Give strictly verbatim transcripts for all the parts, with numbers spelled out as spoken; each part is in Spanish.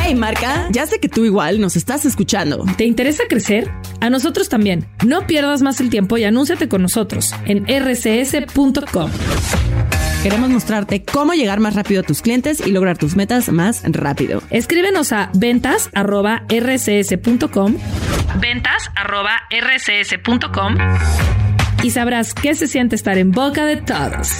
Hey, marca, ya sé que tú igual nos estás escuchando. ¿Te interesa crecer? A nosotros también. No pierdas más el tiempo y anúnciate con nosotros en erre ce ese punto com. Queremos mostrarte cómo llegar más rápido a tus clientes y lograr tus metas más rápido. Escríbenos a ventas arroba erre ce ese punto com, ventas arroba erre ce ese punto com y sabrás qué se siente estar en boca de todos.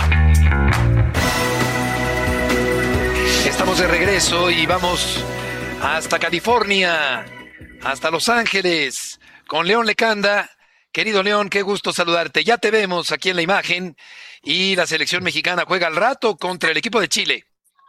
Estamos de regreso y vamos hasta California, hasta Los Ángeles, con León Lecanda. Querido León, qué gusto saludarte. Ya te vemos aquí en la imagen y la selección mexicana juega al rato contra el equipo de Chile.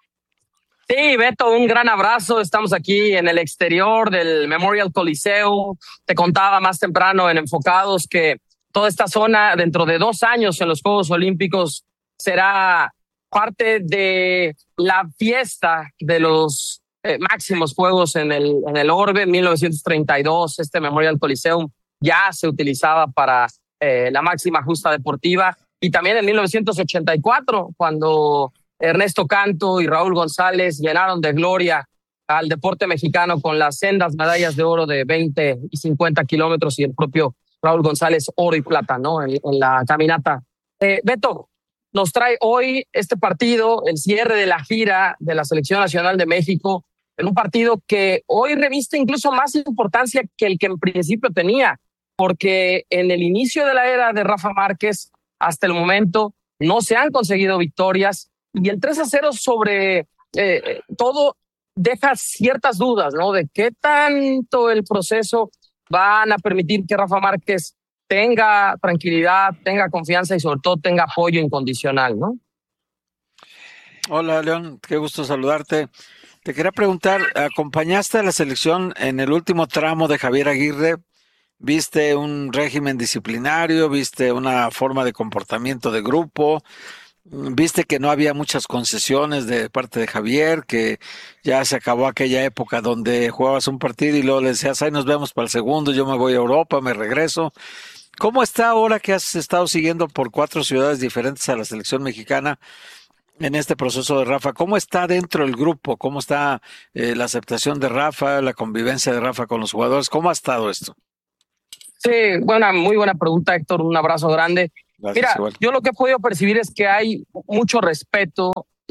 Sí, Beto, un gran abrazo. Estamos aquí en el exterior del Memorial Coliseo. Te contaba más temprano en Enfocados que toda esta zona dentro de dos años en los Juegos Olímpicos será parte de la fiesta de los eh, máximos juegos en el, en el orbe. En mil novecientos treinta y dos, este Memorial Coliseum ya se utilizaba para eh, la máxima justa deportiva. Y también en mil novecientos ochenta y cuatro, cuando Ernesto Canto y Raúl González llenaron de gloria al deporte mexicano con las sendas medallas de oro de veinte y cincuenta kilómetros y el propio Raúl González oro y plata, ¿no? En, en la caminata. Eh, Beto, nos trae hoy este partido, el cierre de la gira de la Selección Nacional de México, en un partido que hoy reviste incluso más importancia que el que en principio tenía, porque en el inicio de la era de Rafa Márquez, hasta el momento, no se han conseguido victorias y el tres a cero sobre eh, todo deja ciertas dudas, ¿no? De qué tanto el proceso van a permitir que Rafa Márquez tenga tranquilidad, tenga confianza y sobre todo tenga apoyo incondicional, ¿no? Hola, León, qué gusto saludarte. Te quería preguntar, ¿acompañaste a la selección en el último tramo de Javier Aguirre? ¿Viste un régimen disciplinario? ¿Viste una forma de comportamiento de grupo? ¿Viste que no había muchas concesiones de parte de Javier? Que ya se acabó aquella época donde jugabas un partido y luego le decías, ahí nos vemos para el segundo, yo me voy a Europa, me regreso. ¿Cómo está ahora que has estado siguiendo por cuatro ciudades diferentes a la selección mexicana en este proceso de Rafa? ¿Cómo está dentro del grupo? ¿Cómo está eh, la aceptación de Rafa, la convivencia de Rafa con los jugadores? ¿Cómo ha estado esto? Sí, buena, muy buena pregunta, Héctor. Un abrazo grande. Gracias, Mira, igual. yo lo que he podido percibir es que hay mucho respeto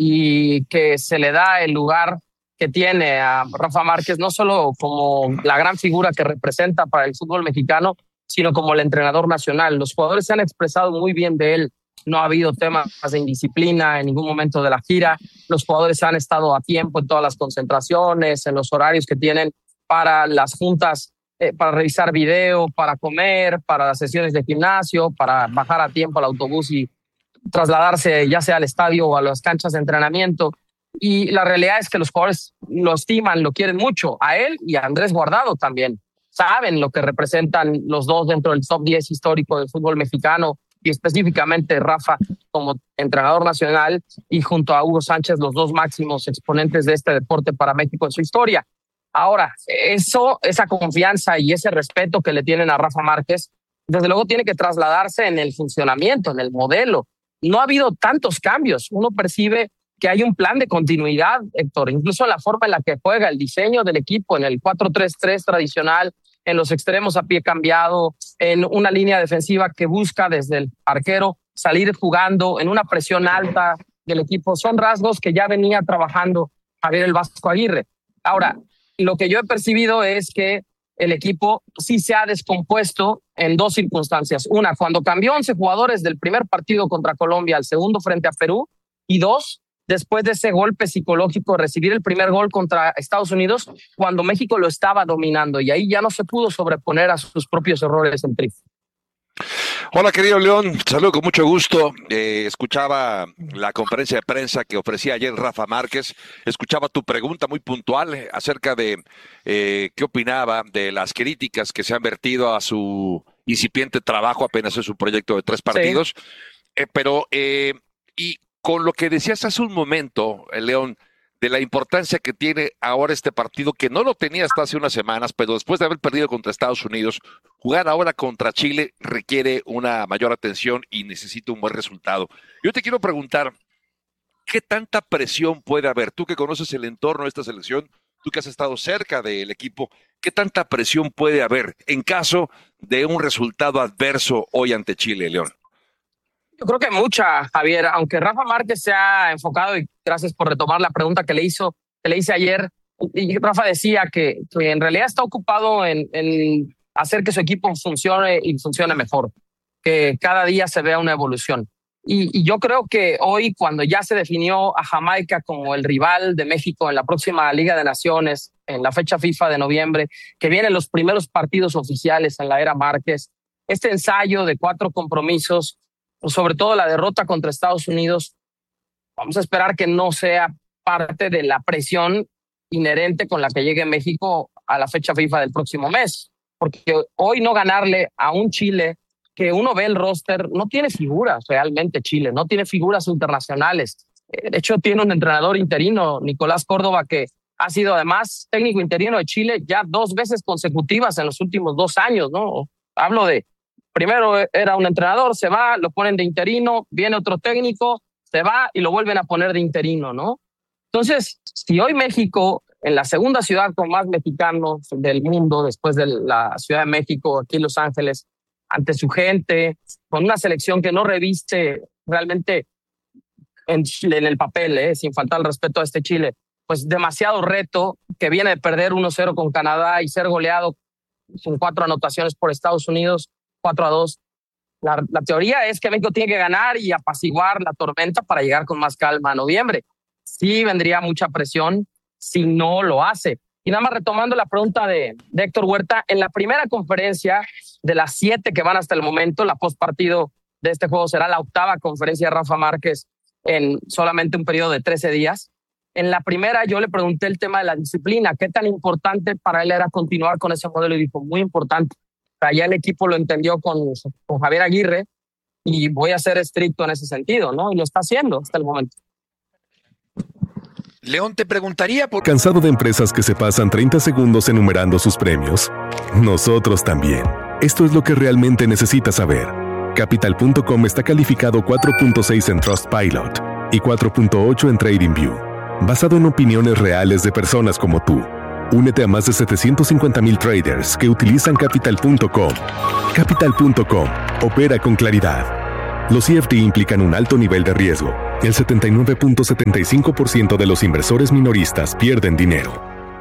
y que se le da el lugar que tiene a Rafa Márquez, no solo como la gran figura que representa para el fútbol mexicano, sino como el entrenador nacional. Los jugadores se han expresado muy bien de él. No ha habido temas de indisciplina en ningún momento de la gira. Los jugadores han estado a tiempo en todas las concentraciones, en los horarios que tienen para las juntas, eh, para revisar video, para comer, para las sesiones de gimnasio, para bajar a tiempo al autobús y trasladarse ya sea al estadio o a las canchas de entrenamiento. Y la realidad es que los jugadores lo estiman, lo quieren mucho, a él y a Andrés Guardado también. Saben lo que representan los dos dentro del top diez histórico del fútbol mexicano y específicamente Rafa como entrenador nacional y junto a Hugo Sánchez, los dos máximos exponentes de este deporte para México en su historia. Ahora, eso, esa confianza y ese respeto que le tienen a Rafa Márquez, desde luego tiene que trasladarse en el funcionamiento, en el modelo. No ha habido tantos cambios. Uno percibe que hay un plan de continuidad, Héctor, incluso en la forma en la que juega, el diseño del equipo, en el cuatro tres tres tradicional, en los extremos a pie cambiado, en una línea defensiva que busca desde el arquero salir jugando, en una presión alta del equipo. Son rasgos que ya venía trabajando Javier el Vasco Aguirre. Ahora, lo que yo he percibido es que el equipo sí se ha descompuesto en dos circunstancias. Una, cuando cambió once jugadores del primer partido contra Colombia al segundo frente a Perú, y dos, después de ese golpe psicológico, recibir el primer gol contra Estados Unidos, cuando México lo estaba dominando, y ahí ya no se pudo sobreponer a sus propios errores en Tri. Hola, querido León, saludo con mucho gusto. Eh, escuchaba la conferencia de prensa que ofrecía ayer Rafa Márquez, escuchaba tu pregunta muy puntual eh, acerca de eh, qué opinaba de las críticas que se han vertido a su incipiente trabajo, apenas es un proyecto de tres partidos, sí. eh, pero eh, y con lo que decías hace un momento, eh, León, de la importancia que tiene ahora este partido, que no lo tenía hasta hace unas semanas, pero después de haber perdido contra Estados Unidos, jugar ahora contra Chile requiere una mayor atención y necesita un buen resultado. Yo te quiero preguntar, ¿qué tanta presión puede haber? Tú que conoces el entorno de esta selección, tú que has estado cerca del equipo, ¿qué tanta presión puede haber en caso de un resultado adverso hoy ante Chile, León? Yo creo que mucha, Javier, aunque Rafa Márquez se ha enfocado, y gracias por retomar la pregunta que le hizo, que le hice ayer, y Rafa decía que, que en realidad está ocupado en, en hacer que su equipo funcione y funcione mejor, que cada día se vea una evolución. Y, y yo creo que hoy, cuando ya se definió a Jamaica como el rival de México en la próxima Liga de Naciones, en la fecha FIFA de noviembre, que vienen los primeros partidos oficiales en la era Márquez, este ensayo de cuatro compromisos, sobre todo la derrota contra Estados Unidos, vamos a esperar que no sea parte de la presión inherente con la que llegue México a la fecha FIFA del próximo mes. Porque hoy no ganarle a un Chile que uno ve el roster, no tiene figuras realmente Chile, no tiene figuras internacionales. De hecho, tiene un entrenador interino, Nicolás Córdoba, que ha sido además técnico interino de Chile ya dos veces consecutivas en los últimos dos años, ¿no? Hablo de, primero era un entrenador, se va, lo ponen de interino, viene otro técnico, se va y lo vuelven a poner de interino, ¿no? Entonces, si hoy México, en la segunda ciudad con más mexicanos del mundo, después de la Ciudad de México, aquí en Los Ángeles, ante su gente, con una selección que no reviste realmente en, Chile, en el papel, eh, sin faltar el respeto a este Chile, pues demasiado reto, que viene de perder uno cero con Canadá y ser goleado con cuatro anotaciones por Estados Unidos, cuatro a dos. La, la teoría es que México tiene que ganar y apaciguar la tormenta para llegar con más calma a noviembre. Sí vendría mucha presión si no lo hace. Y nada más retomando la pregunta de, de Héctor Huerta, en la primera conferencia de las siete que van hasta el momento, la postpartido de este juego será la octava conferencia de Rafa Márquez en solamente un periodo de trece días. En la primera yo le pregunté el tema de la disciplina, qué tan importante para él era continuar con ese modelo, y dijo, muy importante. O sea, ya el equipo lo entendió con, con Javier Aguirre y voy a ser estricto en ese sentido, ¿no? Y lo está haciendo hasta el momento. León, te preguntaría por... ¿Cansado de empresas que se pasan treinta segundos enumerando sus premios? Nosotros también. Esto es lo que realmente necesitas saber. Capital punto com está calificado cuatro punto seis en Trustpilot y cuatro punto ocho en TradingView, basado en opiniones reales de personas como tú. Únete a más de setecientos cincuenta mil traders que utilizan Capital punto com. Capital punto com opera con claridad. Los C F D implican un alto nivel de riesgo. El setenta y nueve punto setenta y cinco por ciento de los inversores minoristas pierden dinero.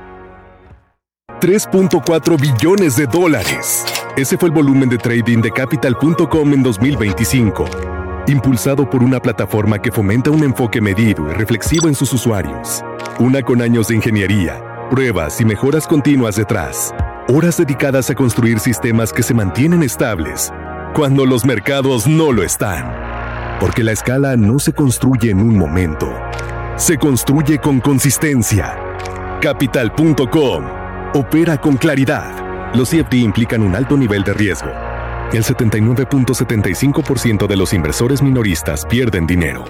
tres punto cuatro billones de dólares. Ese fue el volumen de trading de Capital punto com en dos mil veinticinco. Impulsado por una plataforma que fomenta un enfoque medido y reflexivo en sus usuarios. Una con años de ingeniería, pruebas y mejoras continuas detrás. Horas dedicadas a construir sistemas que se mantienen estables cuando los mercados no lo están. Porque la escala no se construye en un momento. Se construye con consistencia. Capital punto com opera con claridad. Los C F D implican un alto nivel de riesgo. El setenta y nueve punto setenta y cinco por ciento de los inversores minoristas pierden dinero.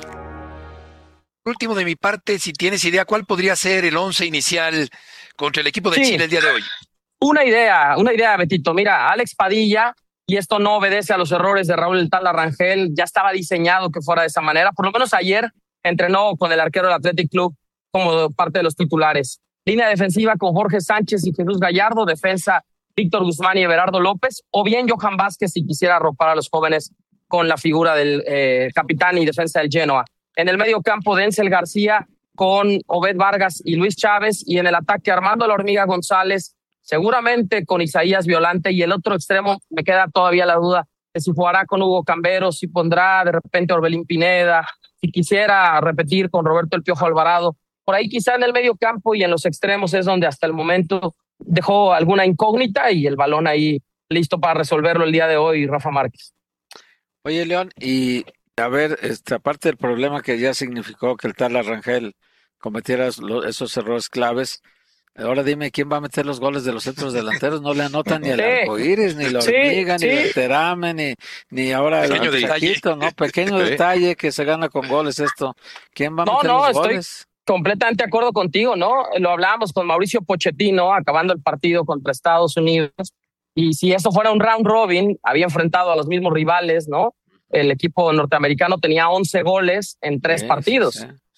Último de mi parte, si tienes idea, ¿cuál podría ser el once inicial contra el equipo de Sí. Chile el día de hoy? Una idea, una idea, Betito. Mira, Alex Padilla, y esto no obedece a los errores de Raúl El Tala Rangel, ya estaba diseñado que fuera de esa manera. Por lo menos ayer entrenó con el arquero del Athletic Club como parte de los titulares. Línea defensiva con Jorge Sánchez y Jesús Gallardo, defensa Víctor Guzmán y Everardo López, o bien Johan Vázquez si quisiera arropar a los jóvenes con la figura del eh, capitán y defensa del Genoa. En el medio campo, Denzel García con Obed Vargas y Luis Chávez, y en el ataque Armando La Hormiga González, seguramente con Isaías Violante, y el otro extremo me queda todavía la duda de si jugará con Hugo Cambero, si pondrá de repente Orbelín Pineda, si quisiera repetir con Roberto El Piojo Alvarado. Por ahí quizá en el medio campo y en los extremos es donde hasta el momento dejó alguna incógnita, y el balón ahí listo para resolverlo el día de hoy, Rafa Márquez. Oye, León, y a ver, este, aparte del problema que ya significó que el Tala Rangel cometiera lo- esos errores claves, ahora dime quién va a meter los goles de los centros delanteros. No le anotan ni el Sí. arcoíris, ni la Sí, hormiga, sí. ni el terame, ni, ni ahora Pequeño el detalle. Chaquito, ¿no? Pequeño Sí. detalle que se gana con goles esto. ¿Quién va a No, meter no, los estoy- goles? Completamente de acuerdo contigo, ¿no? Lo hablábamos con Mauricio Pochettino acabando el partido contra Estados Unidos, y si eso fuera un round robin, había enfrentado a los mismos rivales, ¿no? El equipo norteamericano tenía once goles en tres Sí, partidos. sí,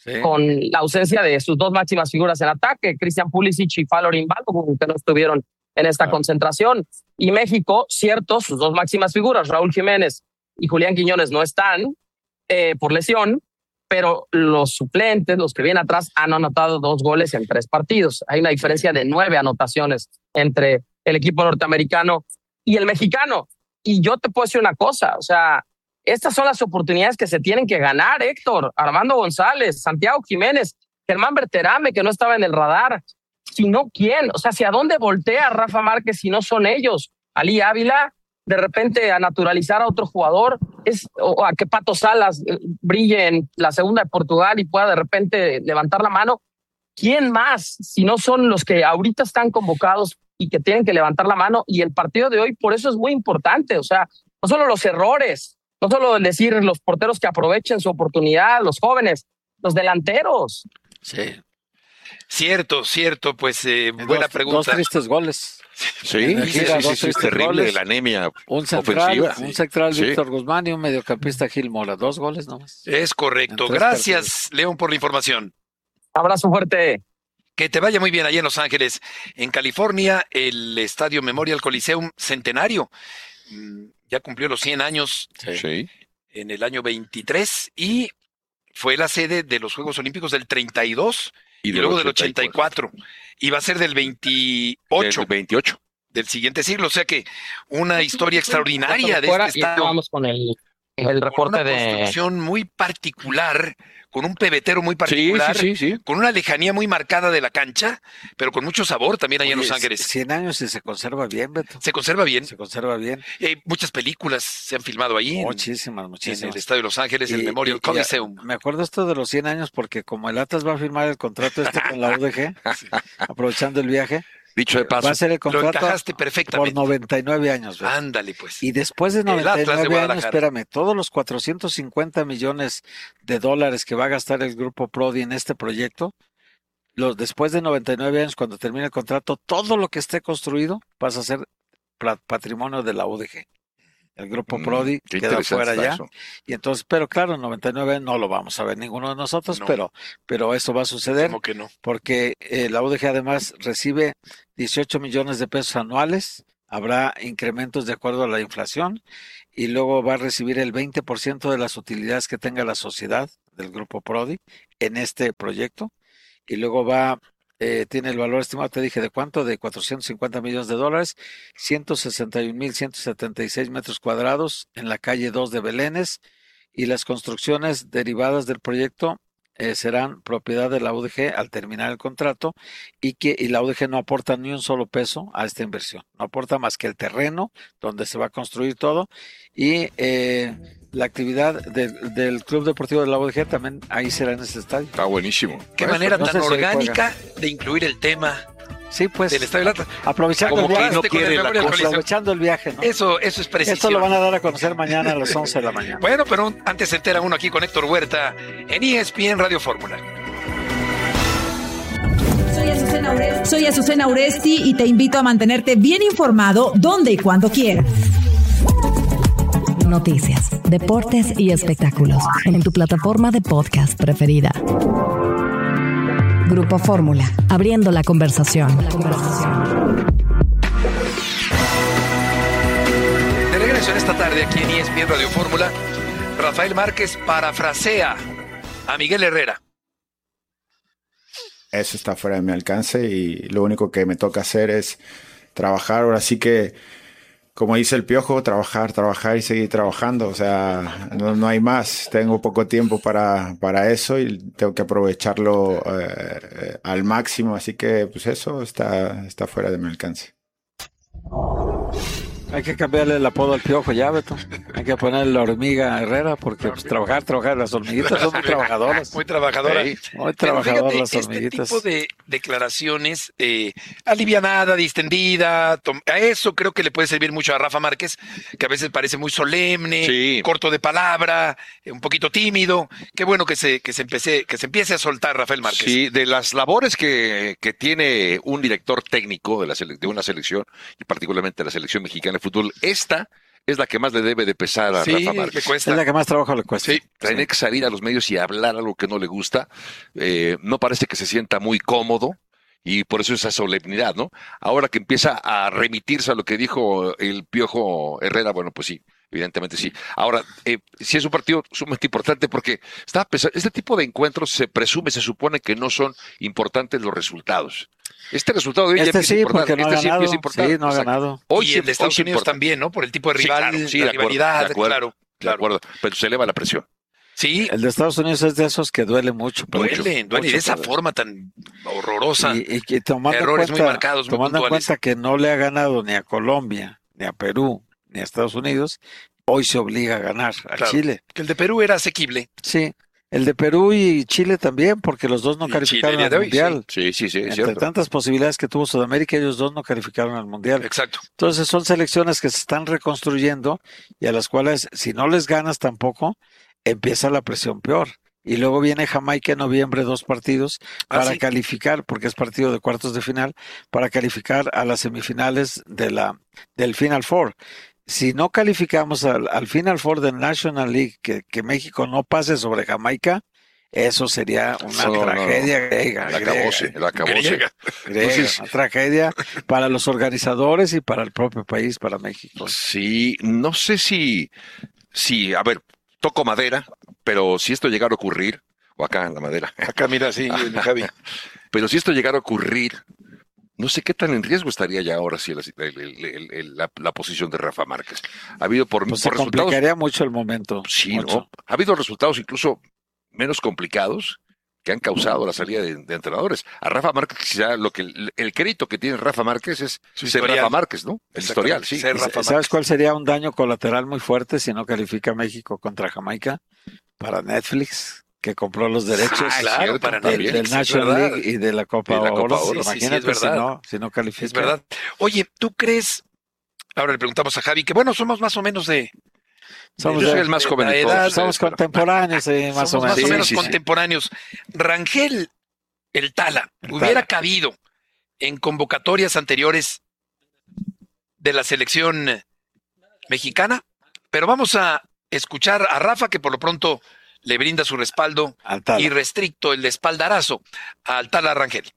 sí. con la ausencia de sus dos máximas figuras en ataque, Christian Pulisic y Falorin Balogun, que no estuvieron en esta ah. concentración. Y México, cierto, sus dos máximas figuras, Raúl Jiménez y Julián Quiñones, no están eh, por lesión, pero los suplentes, los que vienen atrás, han anotado dos goles en tres partidos. Hay una diferencia de nueve anotaciones entre el equipo norteamericano y el mexicano. Y yo te puedo decir una cosa, o sea, estas son las oportunidades que se tienen que ganar, Héctor, Armando González, Santiago Jiménez, Germán Berterame, que no estaba en el radar. Si no, ¿quién? O sea, ¿hacia dónde voltea Rafa Márquez si no son ellos? Ali Ávila, de repente a naturalizar a otro jugador, es, o a que Pato Salas brille en la segunda de Portugal y pueda de repente levantar la mano. ¿Quién más? Si no son los que ahorita están convocados y que tienen que levantar la mano. Y el partido de hoy, por eso es muy importante. O sea, no solo los errores, no solo decir los porteros que aprovechen su oportunidad, los jóvenes, los delanteros. Sí. Cierto, cierto, pues eh, buena dos, pregunta. Dos tristes goles. Sí, sí, sí, sí, sí, es terrible goles. La anemia un central, ofensiva. Un central sí. Víctor Guzmán y un mediocampista Gil Mora. Dos goles nomás. Es correcto. Gracias, partidos. León, por la información. Abrazo fuerte. Que te vaya muy bien allá en Los Ángeles. En California, el Estadio Memorial Coliseum Centenario ya cumplió los cien años sí. en el año veintitrés y fue la sede de los Juegos Olímpicos del treinta y dos y, y luego del ochenta y cuatro. Y va a ser del veintiocho. Del veintiocho. Del siguiente siglo. O sea que una historia extraordinaria de este estadio. Vamos con el, el reporte de... Una construcción muy particular, con un pebetero muy particular, sí, sí, sí, sí. con una lejanía muy marcada de la cancha, pero con mucho sabor también allá Oye, en Los Ángeles. cien años y se conserva bien, Beto. Se conserva bien. Se conserva bien. Y hay muchas películas se han filmado ahí. Muchísimas, en, muchísimas. En el Estadio de Los Ángeles, y, el Memorial y, Coliseum. Y, me acuerdo esto de los cien años porque como el Atlas va a firmar el contrato este con la U D G, sí. aprovechando el viaje. Dicho de paso. Va a ser el contrato Lo encajaste perfectamente. por noventa y nueve años. ¿Verdad? Ándale, pues. Y después de noventa y nueve años, espérame, todos los cuatrocientos cincuenta millones de dólares que va a gastar el Grupo Prodi en este proyecto, los, después de noventa y nueve años, cuando termine el contrato, todo lo que esté construido pasa a ser patrimonio de la U D G. El Grupo Prodi mm, queda fuera ya. Eso. Y entonces, pero claro, en noventa y nueve no lo vamos a ver ninguno de nosotros, no. pero, pero eso va a suceder. ¿Cómo que no? Porque eh, la U D G además recibe dieciocho millones de pesos anuales, habrá incrementos de acuerdo a la inflación y luego va a recibir el veinte por ciento de las utilidades que tenga la sociedad del Grupo Prodi en este proyecto y luego va... Eh, tiene el valor estimado, te dije, ¿de cuánto? De cuatrocientos cincuenta millones de dólares, ciento sesenta y un mil ciento setenta y seis metros cuadrados en la calle dos de Belénes y las construcciones derivadas del proyecto eh, serán propiedad de la U D G al terminar el contrato y que y la U D G no aporta ni un solo peso a esta inversión, no aporta más que el terreno donde se va a construir todo y eh, la actividad de, del Club Deportivo de la U D G también ahí será en ese estadio. Está buenísimo. Qué Por manera no tan sé si orgánica de incluir el tema sí, pues, del Estadio Atlas. Aprovechando Como el viaje, no quiere la cosa. aprovechando el viaje, ¿no? Eso, eso es precisión. Esto lo van a dar a conocer mañana a las once de la mañana. Bueno, pero antes se entera uno aquí con Héctor Huerta en E S P N Radio Fórmula. Soy Azucena Uresti. Soy Azucena Uresti y te invito a mantenerte bien informado donde y cuando quieras. Noticias, deportes y espectáculos en tu plataforma de podcast preferida. Grupo Fórmula, abriendo la conversación. La conversación. De regreso en esta tarde aquí en E S P N Radio Fórmula, Rafael Márquez parafrasea a Miguel Herrera. Eso está fuera de mi alcance y lo único que me toca hacer es trabajar. Ahora sí que, como dice el Piojo, trabajar, trabajar y seguir trabajando. O sea, no, no hay más. Tengo poco tiempo para, para eso y tengo que aprovecharlo eh, al máximo. Así que, pues eso está, está fuera de mi alcance. Hay que cambiarle el apodo al Piojo ya, Beto. Hay que ponerle la hormiga Herrera porque pues, trabajar, trabajar. Las hormiguitas son muy trabajadoras. Muy trabajadoras. Sí, muy trabajadoras fíjate, las hormiguitas. Este tipo de declaraciones eh, alivianada, distendida, a eso creo que le puede servir mucho a Rafa Márquez, que a veces parece muy solemne, sí. corto de palabra, un poquito tímido. Qué bueno que se, que se, empiece, que se empiece a soltar Rafael Márquez. Sí, de las labores que, que tiene un director técnico de, la sele- de una selección, y particularmente la selección mexicana de fútbol, esta es la que más le debe de pesar a Sí, Rafa Márquez. le cuesta. Es la que más trabajo le cuesta. Sí. Tener que salir a los medios y hablar algo que no le gusta, eh, no parece que se sienta muy cómodo y por eso esa solemnidad, ¿no? Ahora que empieza a remitirse a lo que dijo el Piojo Herrera, bueno, pues sí, evidentemente sí. Ahora, eh, sí es un partido sumamente importante porque estaba pensando, este tipo de encuentros se presume, se supone que no son importantes los resultados. Este resultado de hoy ya Este empieza a sí, importar. porque no ha Este sí ganado. empieza a importar. Sí, no ha Exacto. ganado. Hoy y sí- el de Estados hoy sí Unidos importa. también, ¿no? Por el tipo de Sí, rival, claro, sí, la de acuerdo, rivalidad, de acuerdo, claro. De claro. acuerdo, pero se eleva la presión. Sí, El de Estados Unidos es de esos que duele mucho. duele, mucho, duele, y de mucho esa perder. forma tan horrorosa. Y, y que tomando Errores en muy cuenta, marcados, muy tomando en puntuales. cuenta que no le ha ganado ni a Colombia, ni a Perú, ni a Estados Unidos, hoy se obliga a ganar a Claro. Chile. Que el de Perú era asequible. Sí, el de Perú y Chile también, porque los dos no Y calificaron Chile el día al de hoy, Mundial. Sí, sí, sí, es Entre cierto. tantas posibilidades que tuvo Sudamérica, ellos dos no calificaron al Mundial. Exacto. Entonces son selecciones que se están reconstruyendo y a las cuales si no les ganas tampoco, empieza la presión peor. Y luego viene Jamaica en noviembre, dos partidos Ah, para sí. calificar, porque es partido de cuartos de final, para calificar a las semifinales de la, del Final Four. Si no calificamos al, al Final Four del National League, que, que México no pase sobre Jamaica, eso sería una No, no, no. tragedia griega. El griega, acabose, el acabose. Griega. griega, Entonces- una tragedia para los organizadores y para el propio país, para México. Sí, no sé si, si, a ver, toco madera, pero si esto llegara a ocurrir, o acá en la madera, Acá mira, sí, el Javi. pero si esto llegara a ocurrir, no sé qué tan en riesgo estaría ya ahora sí el- el- el- el- el- la, la posición de Rafa Márquez. Ha habido por, Pues se por resultados, complicaría mucho el momento. sí, mucho. ¿no? Ha habido resultados incluso menos complicados que han causado la salida de, de entrenadores. A Rafa Márquez, quizá lo que el, el crédito que tiene Rafa Márquez es Su ser historial. Rafa Márquez, ¿no? El historial, sí. Ser ¿Y Rafa ¿Sabes Márquez. cuál sería un daño colateral muy fuerte si no califica México contra Jamaica? Para Netflix, que compró los derechos Ah, claro, cierto, para del, también. del Netflix, es National verdad. League y de la Copa Y la Copa Oro. Oro. Sí, sí, sí, Imagínate es si, verdad. no, si no califica. Es verdad. Oye, ¿tú crees? Ahora le preguntamos a Javi, que bueno, somos más o menos de, Somos, Yo soy de- el más de joven la de todos edad, ustedes, somos pero- contemporáneos, sí, más somos o menos. más o Sí, menos sí, sí. contemporáneos. Rangel, el Tala, El hubiera Tala. cabido en convocatorias anteriores de la selección mexicana, pero vamos a escuchar a Rafa, que por lo pronto le brinda su respaldo Al Tala. irrestricto, el espaldarazo al Tala Rangel.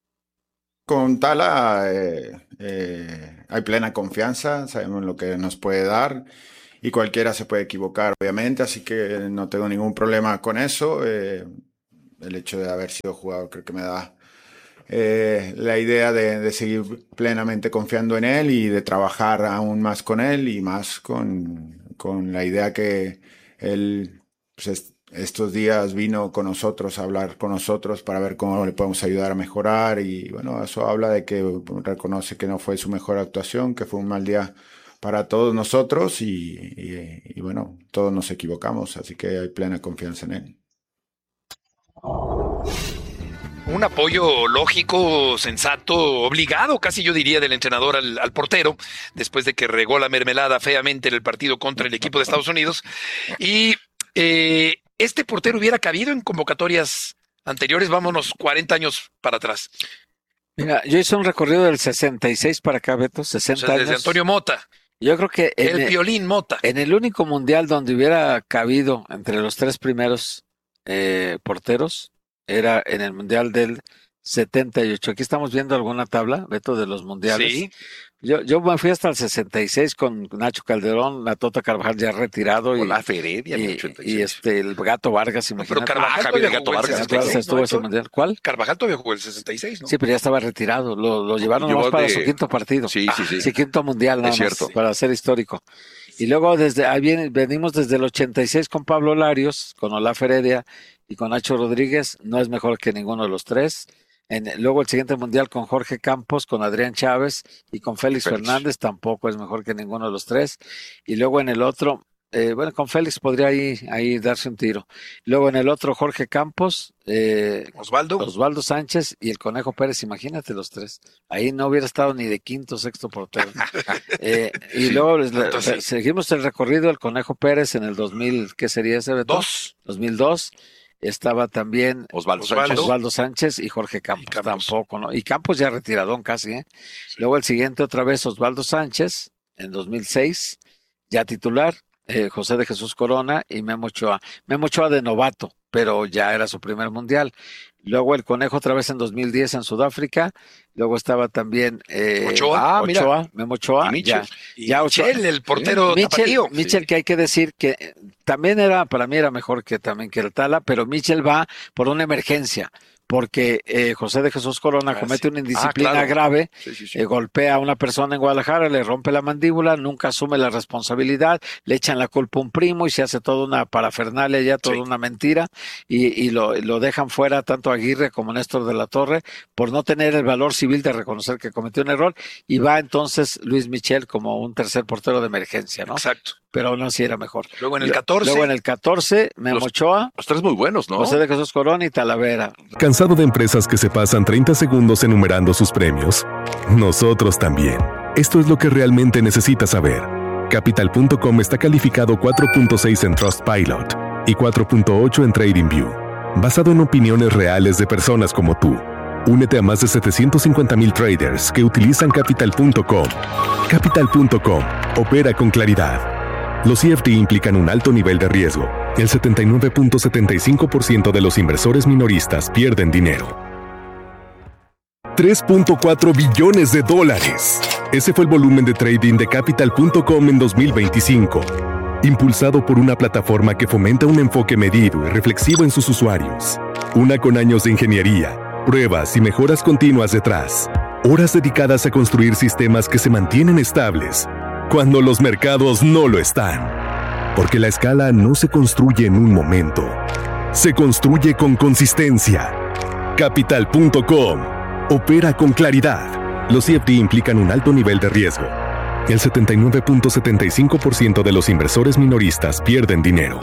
Con Tala eh, eh, hay plena confianza, sabemos lo que nos puede dar y cualquiera se puede equivocar, obviamente, así que no tengo ningún problema con eso. Eh, el hecho de haber sido jugador creo que me da eh, la idea de, de seguir plenamente confiando en él y de trabajar aún más con él y más con, con la idea que él pues, es- estos días vino con nosotros a hablar con nosotros para ver cómo le podemos ayudar a mejorar y bueno, eso habla de que reconoce que no fue su mejor actuación, que fue un mal día para todos nosotros y, y- y, bueno, todos nos equivocamos, así que hay plena confianza en él. Un apoyo lógico, sensato, obligado, casi yo diría, del entrenador al, al portero, después de que regó la mermelada feamente en el partido contra el equipo de Estados Unidos. Y eh, este portero hubiera cabido en convocatorias anteriores, vámonos cuarenta años para atrás. Mira, yo hice un recorrido del sesenta y seis para acá, Beto, O sesenta sea, desde años. Antonio Mota, Yo creo que en el el, Piolín Mota. en el único mundial donde hubiera cabido entre los tres primeros eh, porteros era en el mundial del setenta y ocho. Aquí estamos viendo alguna tabla, Beto, de los mundiales. Sí, Yo, yo me fui hasta el sesenta y seis con Nacho Calderón, la Tota Carvajal ya retirado y, Olaf Heredia, en el y, ochenta y y seis. este el Gato Vargas, pero imagínate. Carvajal Ah, Javier todavía Gato jugó el Vargas, sesenta y Entonces seis, estuvo ¿no, ese Héctor? mundial. ¿Cuál? Carvajal todavía jugó el sesenta y seis, ¿no? Sí, pero ya estaba retirado. Lo, lo llevaron Llegó nomás para de- su quinto partido. Sí, sí, sí. Sí, quinto mundial, nada Es más, cierto. para ser histórico. Y luego desde ahí viene, venimos desde el ochenta y seis con Pablo Larios, con Olaf Heredia y con Nacho Rodríguez. No es mejor que ninguno de los tres. En, luego el siguiente mundial con Jorge Campos, con Adrián Chávez y con Félix, Félix. Fernández, tampoco es mejor que ninguno de los tres. Y luego en el otro, eh, bueno, con Félix podría ahí, ahí darse un tiro. Luego en el otro Jorge Campos, eh, Osvaldo. Osvaldo Sánchez y el Conejo Pérez, imagínate los tres. Ahí no hubiera estado ni de quinto, sexto portero. Eh, y luego les- le- Entonces, sí. seguimos el recorrido del Conejo Pérez en el dos mil, ¿qué sería ese, Beto? Dos. dos mil dos. Estaba también Osvaldo Osvaldo. Sánchez. Osvaldo Sánchez y Jorge Campos, Y Campos. tampoco, ¿no? Y Campos ya retiradón casi, ¿eh? Luego el siguiente otra vez Osvaldo Sánchez en dos mil seis. ya titular, eh, José de Jesús Corona y Memo Ochoa. Memo Ochoa de novato, pero ya era su primer mundial. Luego el Conejo otra vez en dos mil diez en Sudáfrica. Luego estaba también eh, Ochoa, ah, Ochoa, Memo Ochoa. Y Michel, ya, y ya Michel, Ochoa. el portero Michel, tapatío. Michel Sí. que hay que decir que también era, para mí era mejor que también que el Tala, pero Michel va por una emergencia. Porque eh, José de Jesús Corona Ah, comete sí. una indisciplina Ah, claro. grave, Sí, sí, sí. eh, golpea a una persona en Guadalajara, le rompe la mandíbula, nunca asume la responsabilidad, le echan la culpa a un primo y se hace toda una parafernalia ya, toda Sí. una mentira, y, y lo, lo dejan fuera tanto Aguirre como Néstor de la Torre por no tener el valor civil de reconocer que cometió un error, y va entonces Luis Michel como un tercer portero de emergencia, ¿no? Exacto. Pero aún así era mejor. Luego en el catorce. Luego en el catorce, Memo Los- Ochoa, Los tres muy buenos, ¿no? José de Jesús Corona y Talavera. ¿Cansado de empresas que se pasan treinta segundos enumerando sus premios? Nosotros también. Esto es lo que realmente necesitas saber. Capital punto com está calificado cuatro punto seis en Trustpilot y cuatro punto ocho en TradingView, basado en opiniones reales de personas como tú. Únete a más de setecientos cincuenta mil traders que utilizan Capital punto com. Capital punto com opera con claridad. Los C F D implican un alto nivel de riesgo. El setenta y nueve punto setenta y cinco por ciento de los inversores minoristas pierden dinero. tres punto cuatro billones de dólares. Ese fue el volumen de trading de Capital punto com en dos mil veinticinco. Impulsado por una plataforma que fomenta un enfoque medido y reflexivo en sus usuarios. Una con años de ingeniería, pruebas y mejoras continuas detrás. Horas dedicadas a construir sistemas que se mantienen estables cuando los mercados no lo están. Porque la escala no se construye en un momento. Se construye con consistencia. Capital punto com opera con claridad. Los C F D implican un alto nivel de riesgo. El setenta y nueve punto setenta y cinco por ciento de los inversores minoristas pierden dinero.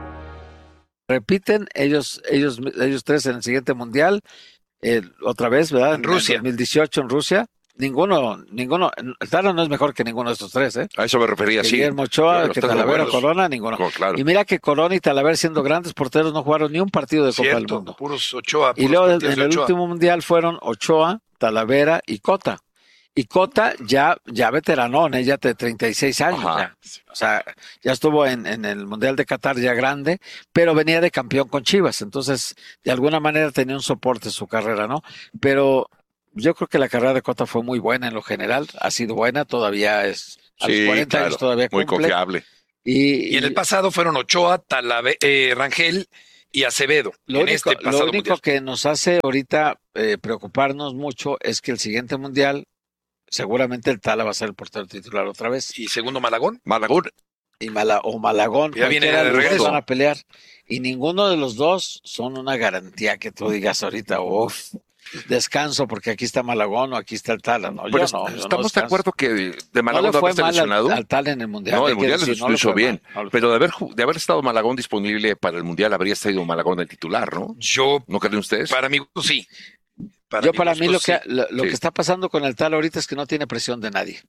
Repiten ellos, ellos, ellos tres en el siguiente mundial, eh, otra vez, ¿verdad? En Rusia. En dos mil dieciocho en Rusia. Ninguno, ninguno, el Tala no es mejor que ninguno de estos tres, ¿eh? A eso me refería, Que sí. Guillermo Ochoa, Los que tres muy Talavera, buenos. Corona, ninguno. Oh, claro. Y mira que Corona y Talavera, siendo grandes porteros, no jugaron ni un partido de Copa del Cierto, Mundo. puros Ochoa. Y puros luego partidos en de el Ochoa. último mundial fueron Ochoa, Talavera y Cota. Y Cota ya, ya veteranón, ella de treinta y seis años. Ajá. Ya. O sea, ya estuvo en, en el Mundial de Qatar ya grande, pero venía de campeón con Chivas. Entonces, de alguna manera tenía un soporte en su carrera, ¿no? Pero yo creo que la carrera de Cota fue muy buena en lo general. Ha sido buena, todavía es a los Sí, cuarenta claro, años todavía muy cumple. confiable. Y, Y en el pasado fueron Ochoa, Talave, eh, Rangel y Acevedo. Lo en único, este pasado lo único mundial. que nos hace ahorita eh, preocuparnos mucho es que el siguiente mundial, seguramente el Tala va a ser el portero titular otra vez. Y segundo Malagón. Malagón. Y Mala, o Malagón, Ya viene cualquiera de de los dos regreso. van a pelear. Y ninguno de los dos son una garantía que tú digas ahorita, uff, descanso porque aquí está Malagón o aquí está el Tala. No, yo Pero no, yo no estamos de descanso. acuerdo que de No Malagón le no fue haber mal al, seleccionado. al Tala en el mundial. No, hay el que mundial decir, lo no le hizo fue bien. mal, no le fue Pero de haber, ju- de haber estado Malagón disponible para el mundial, habría estado Malagón el titular, ¿no? Yo, ¿No creen ustedes? para mi gusto, sí. Para Yo mi para gusto, mí lo sí. que lo, lo Sí. que está pasando con el Tala ahorita es que no tiene presión de nadie.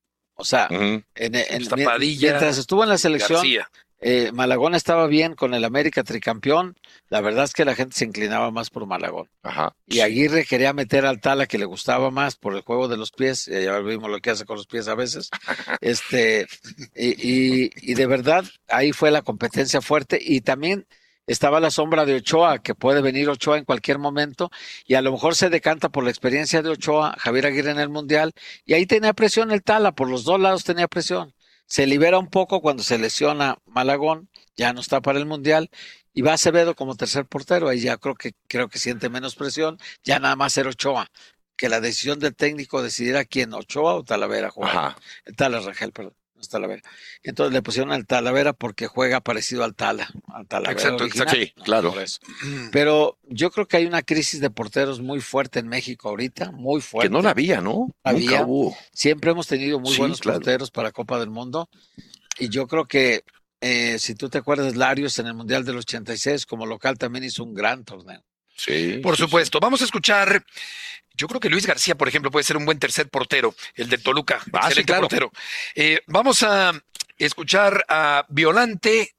O sea, Ujú. en, en- Está mien- Padilla, mientras estuvo en la selección, García. eh, Malagón estaba bien con el América tricampeón. La verdad es que la gente se inclinaba más por Malagón. Ajá. Y Aguirre quería meter al Tala que le gustaba más por el juego de los pies. Y ya vimos lo que hace con los pies a veces. Este, y, y, y de verdad, ahí fue la competencia fuerte. Y también estaba la sombra de Ochoa, que puede venir Ochoa en cualquier momento. Y a lo mejor se decanta por la experiencia de Ochoa, Javier Aguirre en el Mundial. Y ahí tenía presión el Tala, por los dos lados tenía presión. Se libera un poco cuando se lesiona Malagón, ya no está para el Mundial. Y va Acevedo como tercer portero, ahí ya creo que creo que siente menos presión, ya nada más era Ochoa, que la decisión del técnico decidiera quién, Ochoa o Talavera jugar. Ajá. El Tala Rangel, perdón, no es Talavera. Entonces le pusieron al Talavera porque juega parecido al Tala, al Talavera Exacto, original. exacto, sí, No, claro. por eso. Pero yo creo que hay una crisis de porteros muy fuerte en México ahorita, muy fuerte. Que no la había, ¿no? Había. Nunca hubo. Siempre hemos tenido muy Sí, buenos claro. porteros para Copa del Mundo. Y yo creo que, eh, si tú te acuerdas, Larios en el Mundial del ochenta y seis como local también hizo un gran torneo. Sí. Por sí, supuesto. Vamos a escuchar. Yo creo que Luis García, por ejemplo, puede ser un buen tercer portero, el de Toluca. Ah, sí, excelente claro. portero. Eh, vamos a escuchar a Violante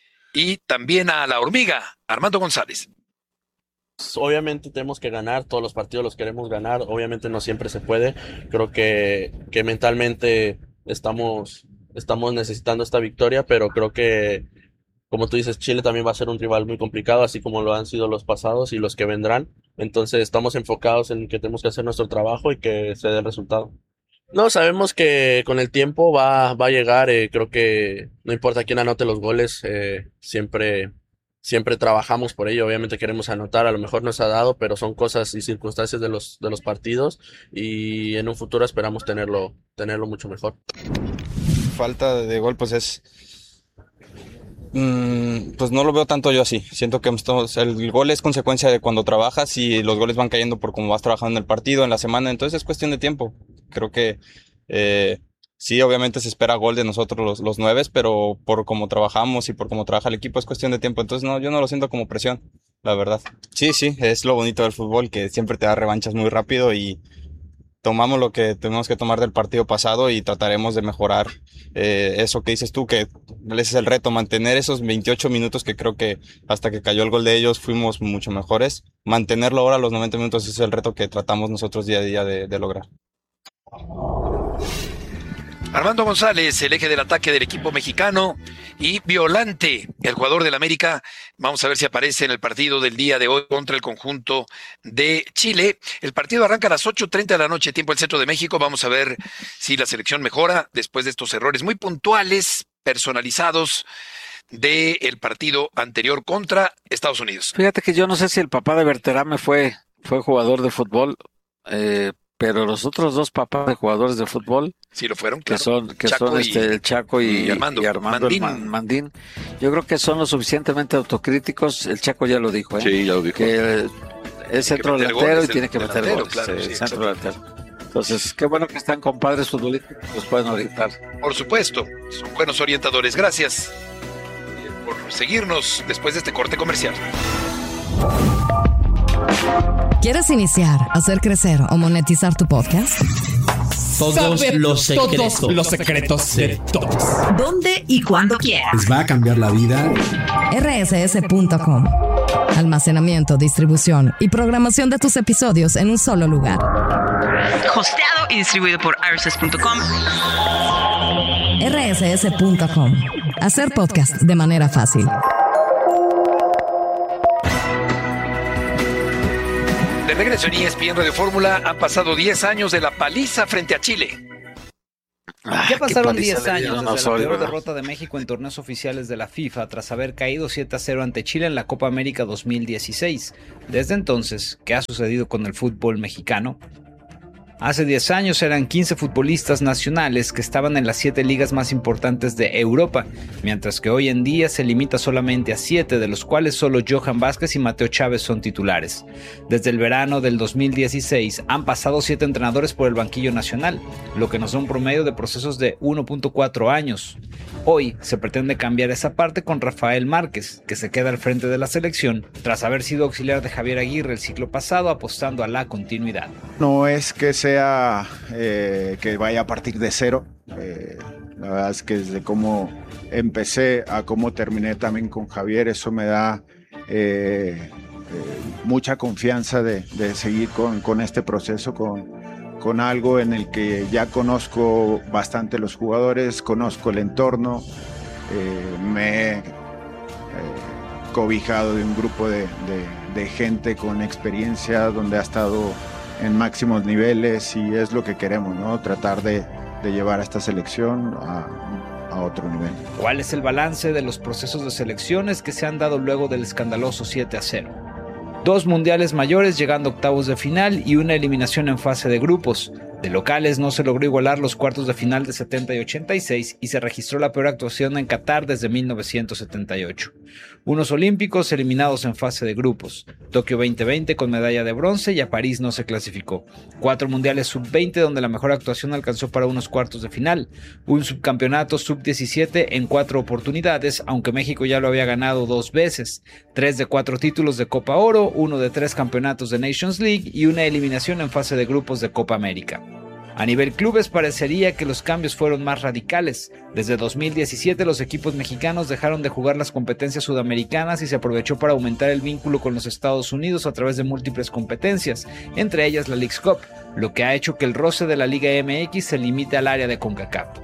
y también a la hormiga, Armando González. Obviamente tenemos que ganar, todos los partidos los queremos ganar, obviamente no siempre se puede, creo que, que mentalmente estamos estamos necesitando esta victoria, pero creo que, como tú dices, Chile también va a ser un rival muy complicado, así como lo han sido los pasados y los que vendrán. Entonces estamos enfocados en que tenemos que hacer nuestro trabajo y que se dé el resultado. No, sabemos que con el tiempo va, va a llegar, eh, creo que no importa quién anote los goles, eh, siempre, siempre trabajamos por ello, obviamente queremos anotar, a lo mejor nos ha dado, pero son cosas y circunstancias de los, de los partidos y en un futuro esperamos tenerlo, tenerlo mucho mejor. Falta de gol, pues es... Mm, pues no lo veo tanto yo así. Siento que estamos, el gol es consecuencia de cuando trabajas y los goles van cayendo por cómo vas trabajando en el partido, en la semana. Entonces es cuestión de tiempo. Creo que eh, sí, obviamente se espera gol de nosotros los, los nueves, pero por cómo trabajamos y por cómo trabaja el equipo es cuestión de tiempo. Entonces no, yo no lo siento como presión, la verdad. Sí, sí, es lo bonito del fútbol, que siempre te da revanchas muy rápido y tomamos lo que tenemos que tomar del partido pasado y trataremos de mejorar eh, eso que dices tú, que ese es el reto, mantener esos veintiocho minutos que creo que hasta que cayó el gol de ellos fuimos mucho mejores. Mantenerlo ahora a los noventa minutos ese es el reto que tratamos nosotros día a día de, de lograr. Armando González, el eje del ataque del equipo mexicano, y Violante, el jugador del América. Vamos a ver si aparece en el partido del día de hoy contra el conjunto de Chile. El partido arranca a las ocho treinta de la noche, tiempo del centro de México. Vamos a ver si la selección mejora después de estos errores muy puntuales, personalizados, del partido anterior contra Estados Unidos. Fíjate que yo no sé si el papá de Berterame fue, fue jugador de fútbol, eh, pero los otros dos papás de jugadores de fútbol, sí lo fueron, que claro. son, que Chaco son este, y, el Chaco y, y Armando, y Armando Mandín. El Mandín, yo creo que son lo suficientemente autocríticos. El Chaco ya lo dijo, ¿eh? Sí, ya lo dijo. Que es centro delantero y tiene que meter delantero, goles, claro, eh, sí, centro delantero. Entonces, qué bueno que están compadres futbolísticos que los pueden orientar. Por supuesto, son buenos orientadores. Gracias por seguirnos después de este corte comercial. ¿Quieres iniciar, hacer crecer o monetizar tu podcast? Todos Saber los secretos. todos los secretos de todos. ¿Dónde y cuándo quieras? Les va a cambiar la vida. R S S punto com. Almacenamiento, distribución y programación de tus episodios en un solo lugar. Hosteado y distribuido por R S S punto com. R S S punto com. Hacer podcast de manera fácil. De regreso en E S P N Radio Fórmula, han pasado diez años de la paliza frente a Chile. Ah, Ya pasaron diez le años dieron desde a la Osorio, peor ¿verdad? derrota de México en torneos oficiales de la FIFA tras haber caído siete a cero ante Chile en la Copa América dos mil dieciséis. Desde entonces, ¿qué ha sucedido con el fútbol mexicano? Hace diez años eran quince futbolistas nacionales que estaban en las siete ligas más importantes de Europa, mientras que hoy en día se limita solamente a siete, de los cuales solo Johan Vázquez y Mateo Chávez son titulares. Desde el verano del dos mil dieciséis han pasado siete entrenadores por el banquillo nacional, lo que nos da un promedio de procesos de uno punto cuatro años. Hoy se pretende cambiar esa parte con Rafael Márquez, que se queda al frente de la selección tras haber sido auxiliar de Javier Aguirre el ciclo pasado, apostando a la continuidad. No es que sea eh, que vaya a partir de cero. Eh, la verdad es que desde cómo empecé a cómo terminé también con Javier, eso me da eh, eh, mucha confianza de, de seguir con, con este proceso, con, con algo en el que ya conozco bastante los jugadores, conozco el entorno, eh, me he eh, cobijado de un grupo de, de, de gente con experiencia donde ha estado en máximos niveles y es lo que queremos, ¿no? Tratar de, de llevar a esta selección a, a otro nivel. ¿Cuál es el balance de los procesos de selecciones que se han dado luego del escandaloso siete a cero? Dos mundiales mayores llegando a octavos de final y una eliminación en fase de grupos. De locales no se logró igualar los cuartos de final de setenta y ochenta y seis y se registró la peor actuación en Qatar desde mil novecientos setenta y ocho. Unos olímpicos eliminados en fase de grupos. Tokio veinte veinte con medalla de bronce y a París no se clasificó. Cuatro mundiales sub veinte donde la mejor actuación alcanzó para unos cuartos de final. Un subcampeonato sub diecisiete en cuatro oportunidades, aunque México ya lo había ganado dos veces. Tres de cuatro títulos de Copa Oro, uno de tres campeonatos de Nations League y una eliminación en fase de grupos de Copa América. A nivel clubes parecería que los cambios fueron más radicales. Desde dos mil diecisiete los equipos mexicanos dejaron de jugar las competencias sudamericanas y se aprovechó para aumentar el vínculo con los Estados Unidos a través de múltiples competencias, entre ellas la Leagues Cup, lo que ha hecho que el roce de la Liga M X se limite al área de CONCACAF.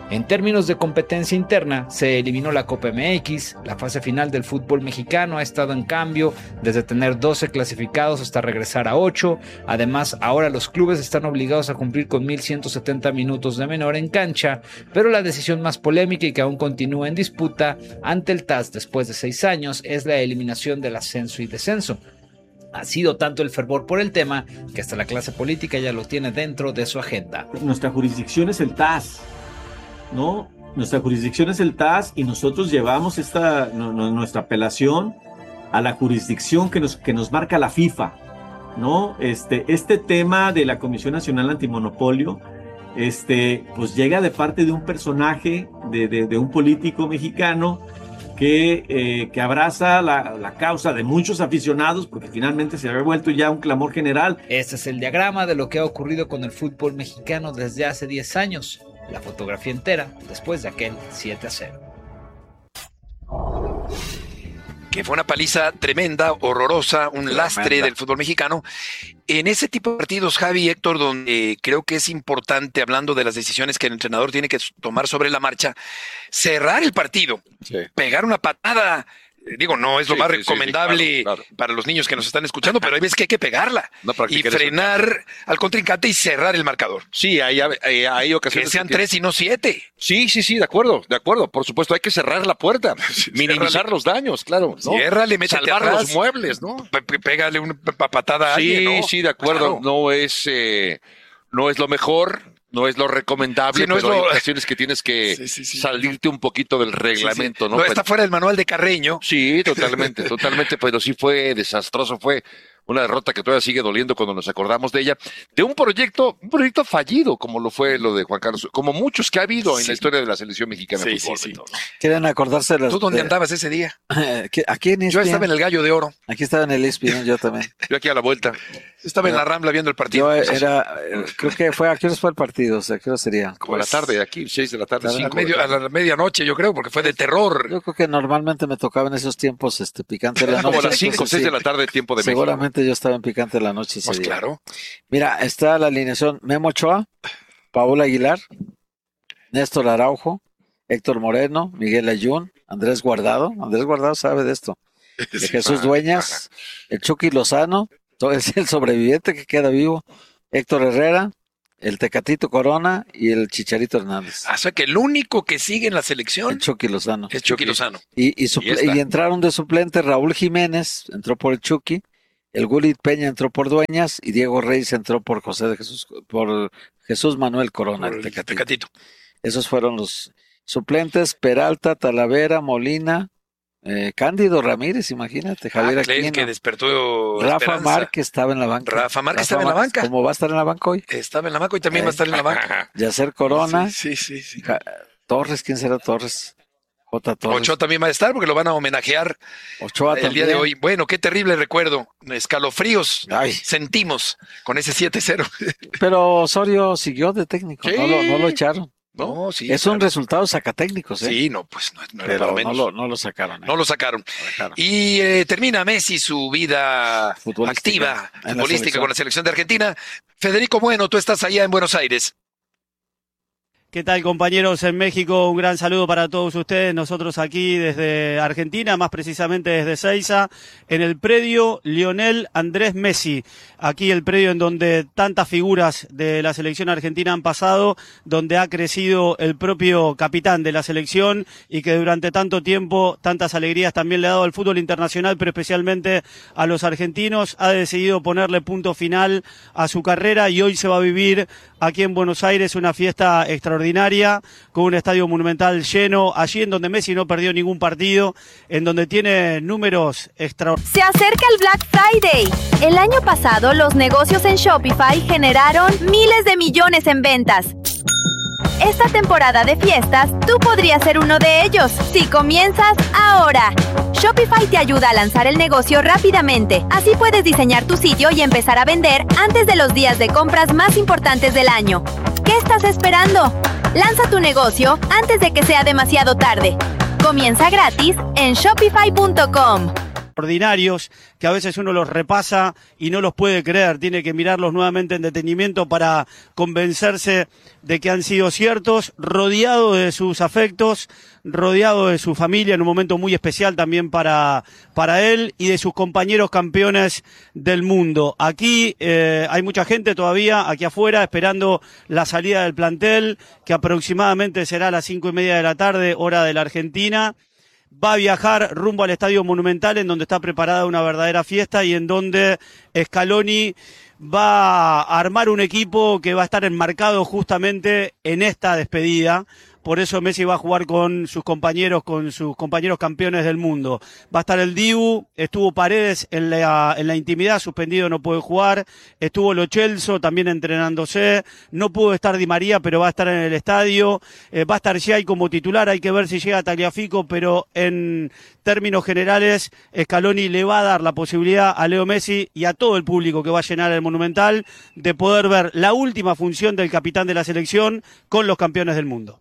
En términos de competencia interna, se eliminó la Copa M X, la fase final del fútbol mexicano ha estado en cambio, desde tener doce clasificados hasta regresar a ocho, además ahora los clubes están obligados a cumplir con mil ciento setenta minutos de menor en cancha, pero la decisión más polémica y que aún continúa en disputa ante el T A S después de seis años es la eliminación del ascenso y descenso. Ha sido tanto el fervor por el tema que hasta la clase política ya lo tiene dentro de su agenda. Nuestra jurisdicción es el T A S. ¿No? Nuestra jurisdicción es el T A S y nosotros llevamos esta, no, no, nuestra apelación a la jurisdicción que nos, que nos marca la FIFA, ¿no? Este, este tema de la Comisión Nacional Antimonopolio, este, pues llega de parte de un personaje, de, de, de un político mexicano que, eh, que abraza la, la causa de muchos aficionados, porque finalmente se había vuelto ya un clamor general. Este es el diagrama de lo que ha ocurrido con el fútbol mexicano desde hace diez años. La fotografía entera después de aquel siete a cero. Que fue una paliza tremenda, horrorosa, un lastre tremenda del fútbol mexicano. En ese tipo de partidos, Javi y Héctor, donde creo que es importante, hablando de las decisiones que el entrenador tiene que tomar sobre la marcha, cerrar el partido, sí. pegar una patada. Digo, no es lo sí, más sí, recomendable sí, sí, claro, claro. para los niños que nos están escuchando, pero hay veces que hay que pegarla no y frenar eso. al contrincante y cerrar el marcador. Sí, hay, hay, hay ocasiones que sean que tres y no siete. Sí, sí, sí, de acuerdo, de acuerdo. Por supuesto, hay que cerrar la puerta, minimizar Ciérrale. los daños, claro. ¿no? Ciérrale, métete salvar atrás. los muebles, ¿no? P pégale una patada a sí, alguien, ¿no? Sí, sí, de acuerdo. Claro. No es, eh, no es lo mejor. No es lo recomendable, sí, no pero es lo... hay ocasiones que tienes que sí, sí, sí. salirte un poquito del reglamento, sí, sí. ¿no? No está fuera del manual de Carreño. Sí, totalmente, totalmente, pero sí fue desastroso, fue una derrota que todavía sigue doliendo cuando nos acordamos de ella, de un proyecto, un proyecto fallido, como lo fue lo de Juan Carlos, como muchos que ha habido sí. en la historia de la selección mexicana sí, de fútbol. Sí, sí. ¿Quieren acordarse de las... ¿Tú dónde de... andabas ese día? Aquí en Yo estaba en el Gallo de Oro. Aquí estaba en el I S P I, ¿no? Yo también. Yo aquí a la vuelta. Estaba no. en la Rambla viendo el partido. Yo era, creo que fue, ¿a qué hora fue el partido? O sea, ¿a qué hora sería? Como pues, a la tarde, aquí, seis de la tarde, cinco. A, medio, a la medianoche, yo creo, porque fue de terror. Yo creo que normalmente me tocaba en esos tiempos este picante de la noche. Como a las cinco o seis de la tarde, tiempo de México. Seguramente yo estaba en picante de la noche. Pues día. claro. Mira, está la alineación: Memo Ochoa, Paola Aguilar, Néstor Araujo, Héctor Moreno, Miguel Ayun, Andrés Guardado. Andrés Guardado sabe de esto. De Jesús Dueñas, el Chucky Lozano, es el sobreviviente que queda vivo, Héctor Herrera, el Tecatito Corona y el Chicharito Hernández. O sea que el único que sigue en la selección el Chucky Lozano. Es Chucky Lozano. Y, y, y, y entraron de suplente Raúl Jiménez, entró por el Chucky, el Gulit Peña entró por Dueñas y Diego Reyes entró por José de Jesús, por Jesús Manuel Corona, por el Tecatito. Tecatito. Esos fueron los suplentes: Peralta, Talavera, Molina, Eh, Cándido Ramírez, imagínate, Javier ah, Aquino, que despertó Rafa esperanza. Márquez estaba en la banca. Rafa Márquez estaba en la banca. ¿Cómo va a estar en la banca hoy? Estaba en la banca y también eh, va a estar en la banca. Yacer Corona. Sí, sí, sí. sí. Torres, ¿quién será Torres? J. Torres. Ochoa también va a estar porque lo van a homenajear Ochoa el también. día de hoy. Bueno, qué terrible recuerdo. Escalofríos Ay. sentimos con ese siete cero. Pero Osorio siguió de técnico, sí. no, lo, no lo echaron. No, sí, es claro. un resultado sacatécnicos, ¿eh? Sí, no, pues no, no era Pero para menos. No lo, no lo sacaron. ¿eh? No lo sacaron. Lo sacaron. Y eh, termina Messi su vida activa, futbolística con la selección de Argentina. Federico Bueno, tú estás allá en Buenos Aires. ¿Qué tal, compañeros en México? Un gran saludo para todos ustedes. Nosotros aquí desde Argentina, más precisamente desde Seiza, en el predio Lionel Andrés Messi. Aquí el predio en donde tantas figuras de la selección argentina han pasado, donde ha crecido el propio capitán de la selección y que durante tanto tiempo tantas alegrías también le ha dado al fútbol internacional, pero especialmente a los argentinos. Ha decidido ponerle punto final a su carrera y hoy se va a vivir aquí en Buenos Aires una fiesta extraordinaria. Extraordinaria, con un estadio monumental lleno, allí en donde Messi no perdió ningún partido, en donde tiene números extraordinarios. Se acerca el Black Friday. El año pasado los negocios en Shopify generaron miles de millones en ventas. Esta temporada de fiestas, tú podrías ser uno de ellos, si comienzas ahora. Shopify te ayuda a lanzar el negocio rápidamente. Así puedes diseñar tu sitio y empezar a vender antes de los días de compras más importantes del año. ¿Qué estás esperando? Lanza tu negocio antes de que sea demasiado tarde. Comienza gratis en shopify punto com. extraordinarios, que a veces uno los repasa y no los puede creer, tiene que mirarlos nuevamente en detenimiento para convencerse de que han sido ciertos, rodeado de sus afectos, rodeado de su familia en un momento muy especial también para, para él y de sus compañeros campeones del mundo. Aquí eh, hay mucha gente todavía aquí afuera esperando la salida del plantel, que aproximadamente será a las cinco y media de la tarde, hora de la Argentina. Va a viajar rumbo al Estadio Monumental, en donde está preparada una verdadera fiesta y en donde Scaloni va a armar un equipo que va a estar enmarcado justamente en esta despedida. Por eso Messi va a jugar con sus compañeros, con sus compañeros campeones del mundo. Va a estar el Dibu, estuvo Paredes en la, en la intimidad, suspendido, no puede jugar. Estuvo Lo Celso también entrenándose. No pudo estar Di María, pero va a estar en el estadio. Eh, va a estar Giai como titular, hay que ver si llega Tagliafico, pero en términos generales, Scaloni le va a dar la posibilidad a Leo Messi y a todo el público que va a llenar el Monumental de poder ver la última función del capitán de la selección con los campeones del mundo.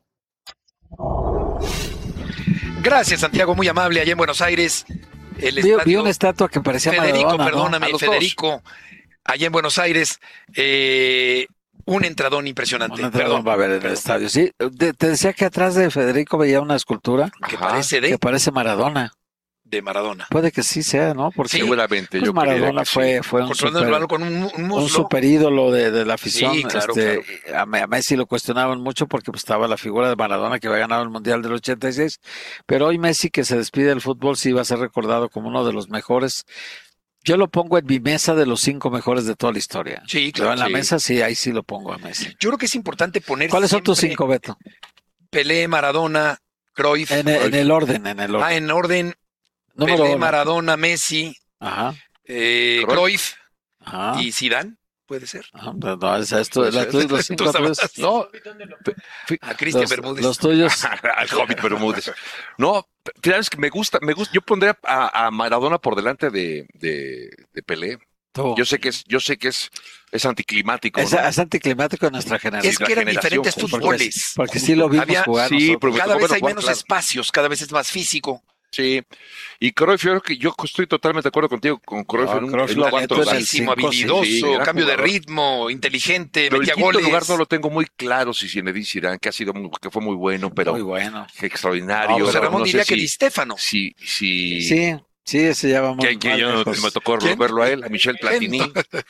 Gracias, Santiago, muy amable allá en Buenos Aires. El vi, estadio... vi una estatua que parecía Federico, Maradona, perdóname, ¿no? Federico, allá en Buenos Aires, eh, un entradón impresionante. Un entradón va a ver en el estadio, sí. De, te decía que atrás de Federico veía una escultura que parece de que parece Maradona. De Maradona. Puede que sí sea, ¿no? Porque sí, seguramente. Pues yo Maradona fue, sí. fue un super, con un, un, un super ídolo de, de la afición. Sí, claro, este, claro. A, a Messi lo cuestionaban mucho porque pues, estaba la figura de Maradona que había ganado el Mundial del ochenta y seis. Pero hoy Messi, que se despide del fútbol, sí va a ser recordado como uno de los mejores. Yo lo pongo en mi mesa de los cinco mejores de toda la historia. Sí, claro. Pero en la sí. mesa sí, ahí sí lo pongo a Messi. Yo creo que es importante poner. ¿Cuáles son tus cinco, Beto? Pelé, Maradona, Cruyff. En, en el orden, en el orden. Ah, en orden. Número Pelé, uno. Maradona, Messi, Ajá. Eh, Cruyff Ajá. y Zidane, puede ser. Ajá. No, no, es esto, la, los cinco, Tú sabes. No, a Cristian los, Bermúdez. Los tuyos. Al Hobbit Bermúdez. No, es que me gusta, me gusta. Yo pondría a, a Maradona por delante de, de, de Pelé. Tú. Yo sé que es, yo sé que es, es anticlimático. Es, ¿no? es anticlimático en nuestra generación. Es que eran diferentes porque, fútboles. Porque sí lo vimos Había, jugar. Sí, nosotros. pero cada vez bueno, hay jugar, menos claro. espacios, cada vez es más físico. Sí, y Cruyff, yo creo que yo estoy totalmente de acuerdo contigo con Cruyff. No, en un, Cruyff en lo un cuanto meto en el Talentosísimo, cinco, habilidoso, sí, sí, cambio de jugador. ritmo, inteligente, Pero el metía quinto goles. lugar no lo tengo muy claro si Zinedine Zidane, que ha sido muy, que fue muy bueno, pero Muy bueno. extraordinario. No, José pero Ramón no diría sé que si- Di Stéfano. Sí, sí. Sí, sí, ese ya vamos. Que, que más yo lejos. me tocó ¿Quién? verlo a él, a Michel Platini.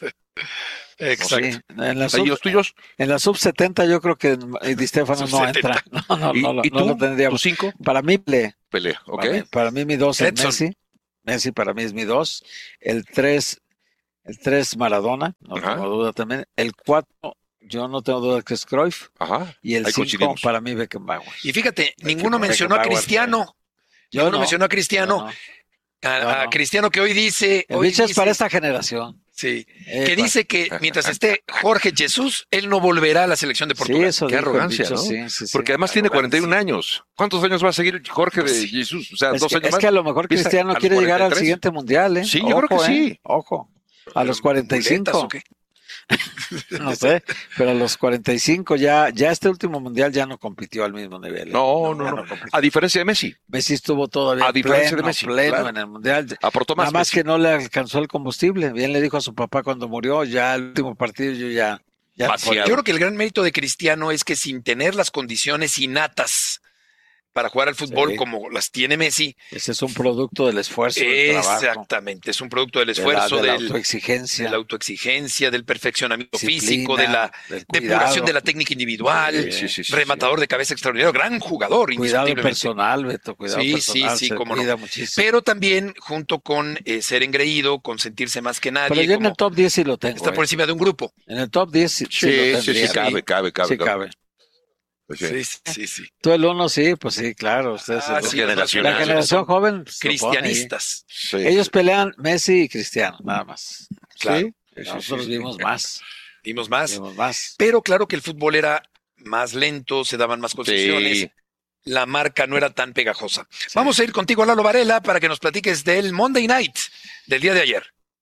Exacto. Sí, en la ¿Y sub, los tuyos? en la sub setenta yo creo que eh, Di Stéfano no sub setenta. entra. No, no, ¿Y, no, lo- y no tú? lo tendríamos. ¿Tus cinco? Para mí, Pelé. Pelé, ¿ok? Para mí, para mí mi dos es Edson. Messi. Messi para mí es mi dos. El tres, el tres Maradona, no Ajá. tengo duda también. El cuatro, yo no tengo duda que es Cruyff. Ajá. Y el Ahí cinco coincidimos. para mí Beckenbauer. Y fíjate, ninguno que- mencionó a Beckenbauer, Cristiano. Yo Ninguno no. mencionó a Cristiano. No, no. A, No, a no. Cristiano que hoy dice. El hoy bicho es dice- para esta generación. Sí. Eh, que pa- dice que mientras esté Jorge Jesús, él no volverá a la selección de Sí, Portugal. eso Qué dijo el arrogancia, bicho, ¿no? sí, sí, sí. Porque además tiene cuarenta y un años. ¿Cuántos años va a seguir Jorge de Jesús? O sea, Es dos que, años es más. que a lo mejor Empieza Cristiano a los quiere llegar al cuarenta y tres. siguiente mundial, ¿eh? Sí, yo creo que Ojo, ¿eh? sí. Ojo. A los cuarenta y ¿Muletas cinco. o qué? No sé, pero a los cuarenta y cinco ya, ya este último mundial ya no compitió al mismo nivel. ¿eh? No, no, Ya no. compitió. A diferencia de Messi. Messi estuvo todavía A diferencia pleno, de Messi, pleno claro. en el mundial. Aportó más Nada más Messi. que no le alcanzó el combustible. Bien le dijo a su papá cuando murió, ya el último partido yo ya... ya Vaciado. Yo creo que el gran mérito de Cristiano es que sin tener las condiciones innatas para jugar al fútbol Sí. como las tiene Messi, Ese es un producto del esfuerzo, del trabajo, exactamente, es un producto del de la- esfuerzo, de la, del, autoexigencia, de la autoexigencia, del perfeccionamiento disciplina, físico, de la del depuración cuidado, de la técnica individual, Sí, sí, sí, sí, rematador de cabeza extraordinario, gran jugador, cuidado indiscutiblemente. personal, Beto, cuidado Sí, personal, sí, sí, se cómo no. cuida muchísimo. Pero también junto con eh, ser engreído, con sentirse más que nadie, Pero yo en como el top diez sí lo tengo. está por eh. encima de un grupo. En el top diez sí, sí Sí, lo sí, tendría. sí, cabe, cabe, cabe. Sí cabe. cabe. Ok. Sí, sí, sí. Tú el uno sí, pues sí, claro. Ustedes Ah, el- sí, la generacionales. generación joven pues, lo pone ahí. Cristianistas. Sí. Ellos pelean Messi y Cristiano, nada más. Claro. Sí, sí, sí, Nosotros sí. vimos más. Vimos más. Vimos más. Pero claro que el fútbol era más lento, se daban más concesiones. Sí. La marca no era tan pegajosa. Vamos a ir contigo, Lalo Varela, para que nos platiques del Monday Night del día de ayer.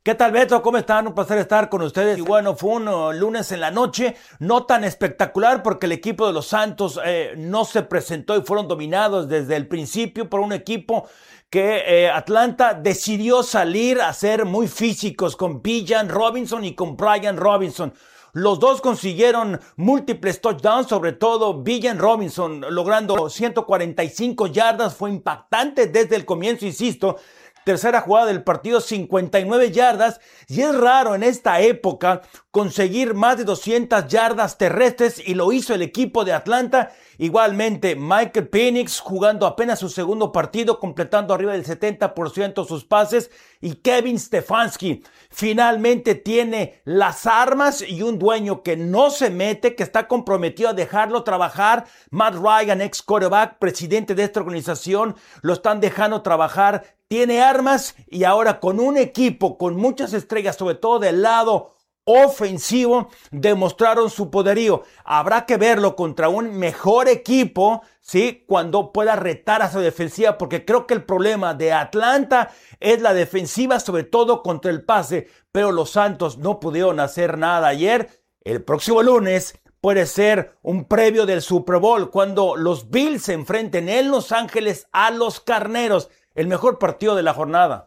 ¿Qué tal, Beto? ¿Cómo están? Un placer estar con ustedes. Y bueno, fue un uh, lunes en la noche, no tan espectacular porque el equipo de los Santos eh, no se presentó y fueron dominados desde el principio por un equipo que eh, Atlanta decidió salir a ser muy físicos con Bijan Robinson y con Brian Robinson. Los dos consiguieron múltiples touchdowns, sobre todo Bijan Robinson logrando ciento cuarenta y cinco yardas, fue impactante desde el comienzo, insisto. Tercera jugada del partido, cincuenta y nueve yardas, y es raro en esta época conseguir más de doscientas yardas terrestres, y lo hizo el equipo de Atlanta. Igualmente, Michael Penix jugando apenas su segundo partido, completando arriba del setenta por ciento sus pases, y Kevin Stefanski finalmente tiene las armas y un dueño que no se mete, que está comprometido a dejarlo trabajar. Matt Ryan, ex quarterback, presidente de esta organización, lo están dejando trabajar. Tiene armas y ahora con un equipo con muchas estrellas, sobre todo del lado ofensivo, demostraron su poderío. Habrá que verlo contra un mejor equipo, ¿sí? Cuando pueda retar a su defensiva, porque creo que el problema de Atlanta es la defensiva, sobre todo contra el pase, pero los Santos no pudieron hacer nada ayer. El próximo lunes puede ser un previo del Super Bowl, cuando los Bills se enfrenten en Los Ángeles a los Carneros. El mejor partido de la jornada.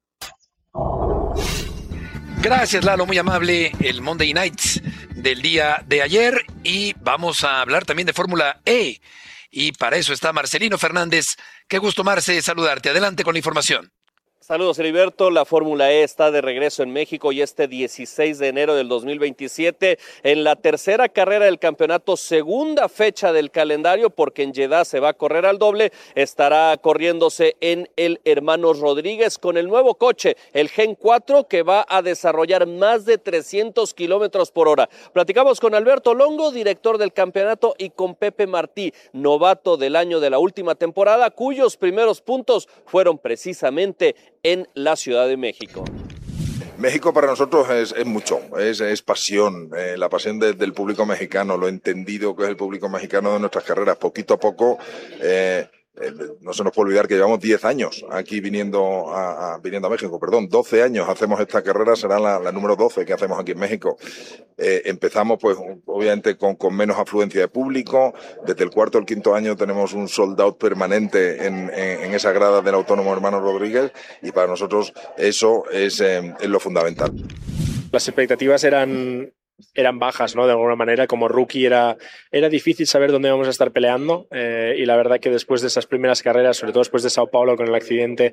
Gracias, Lalo, muy amable. El Monday Nights del día de ayer. Y vamos a hablar también de Fórmula E. Y para eso está Marcelino Fernández. Qué gusto, Marce, saludarte. Adelante con la información. Saludos, Heriberto. La Fórmula E está de regreso en México y este dieciséis de enero del dos mil veintisiete en la tercera carrera del campeonato, segunda fecha del calendario, porque en Jeddah se va a correr al doble, estará corriéndose en el Hermanos Rodríguez con el nuevo coche, el Gen cuatro, que va a desarrollar más de trescientos kilómetros por hora. Platicamos con Alberto Longo, director del campeonato, y con Pepe Martí, novato del año de la última temporada, cuyos primeros puntos fueron precisamente en la Ciudad de México. México para nosotros es, es mucho, es, es pasión, eh, la pasión de, del público mexicano, lo entendido que es el público mexicano de nuestras carreras. Poquito a poco, eh, eh, no se nos puede olvidar que llevamos diez años aquí viniendo a, a, viniendo a México, perdón, doce años hacemos esta carrera, será la, la número doce que hacemos aquí en México. Eh, empezamos pues obviamente con, con menos afluencia de público, desde el cuarto al quinto año tenemos un sold out permanente en, en, en esa grada del Autónomo Hermanos Rodríguez, y para nosotros eso es, eh, es lo fundamental. Las expectativas eran, eran bajas, ¿no? De alguna manera, como rookie era, era difícil saber dónde íbamos a estar peleando, eh, y la verdad que después de esas primeras carreras, sobre todo después de Sao Paulo con el accidente,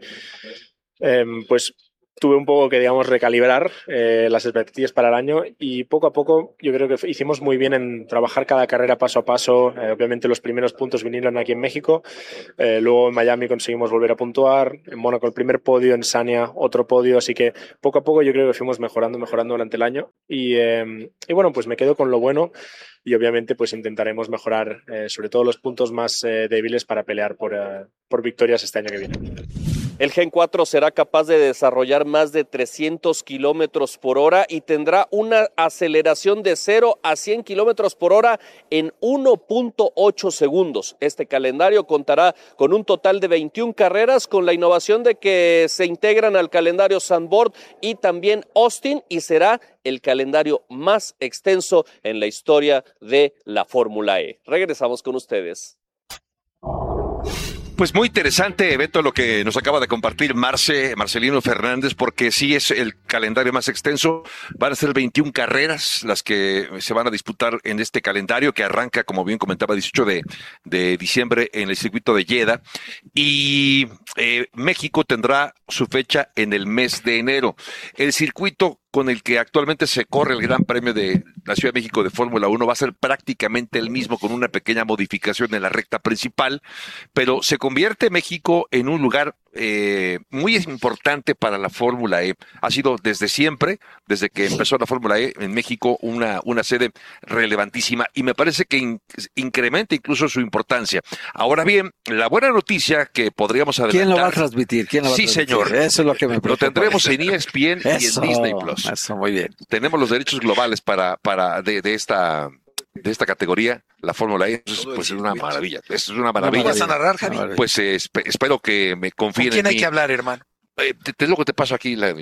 eh, pues tuve un poco que, digamos, recalibrar eh, las expectativas para el año, y poco a poco yo creo que hicimos muy bien en trabajar cada carrera paso a paso. Eh, obviamente los primeros puntos vinieron aquí en México, eh, luego en Miami conseguimos volver a puntuar, en Mónaco el primer podio, en Sanya otro podio, así que poco a poco yo creo que fuimos mejorando, mejorando durante el año, y, eh, y bueno, pues me quedo con lo bueno, y obviamente pues intentaremos mejorar eh, sobre todo los puntos más eh, débiles para pelear por, eh, por victorias este año que viene. El Gen cuatro será capaz de desarrollar más de trescientos kilómetros por hora y tendrá una aceleración de cero a cien kilómetros por hora en uno punto ocho segundos. Este calendario contará con un total de veintiuna carreras, con la innovación de que se integran al calendario Zandvoort y también Austin, y será el calendario más extenso en la historia de la Fórmula E. Regresamos con ustedes. Pues muy interesante, Beto, lo que nos acaba de compartir Marce, Marcelino Fernández, porque sí es el calendario más extenso. Van a ser veintiuna carreras las que se van a disputar en este calendario, que arranca, como bien comentaba, dieciocho de diciembre en el circuito de Jeddah. Y eh, México tendrá su fecha en el mes de enero. El circuito con el que actualmente se corre el Gran Premio de la Ciudad de México de Fórmula uno va a ser prácticamente el mismo, con una pequeña modificación en la recta principal, pero se convierte México en un lugar eh, muy importante para la Fórmula E. Ha sido desde siempre, desde que empezó la Fórmula E en México, una, una sede relevantísima, y me parece que in, incrementa incluso su importancia. Ahora bien, la buena noticia que podríamos adelantar... ¿Quién lo va a transmitir? ¿Quién lo va a sí, transmitir? señor. Eso es lo que me preocupa. Lo tendremos en E S P N y Eso, en Disney Plus. Eso, muy bien. Tenemos los derechos globales para, para de, de esta... de esta categoría, la Fórmula E, pues, pues es una maravilla, es una maravilla. ¿Vas a narrar, Javi? Pues eh, esp- espero que me confíen ¿Con quién en hay mí. que hablar, hermano? eh, te, te, es lo que te pasa aquí. La...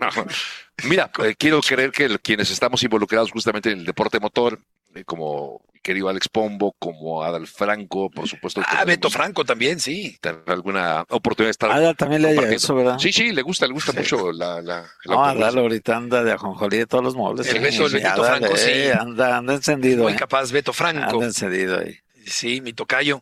Mira, eh, quiero creer que el, quienes estamos involucrados justamente en el deporte motor, eh, como querido Alex Pombo, como Adal Franco, por supuesto. Ah, Beto Franco también, sí. Tener alguna oportunidad de estar. Adal también le haya eso, ¿verdad? Sí, sí, le gusta, le gusta sí. mucho la. la, la no, Adal ahorita anda de ajonjolí de todos los moles. El Beto, el Beto Franco, eh, sí. Anda, anda encendido. Muy eh. capaz, Beto Franco. Anda encendido ahí. Sí, mi tocayo.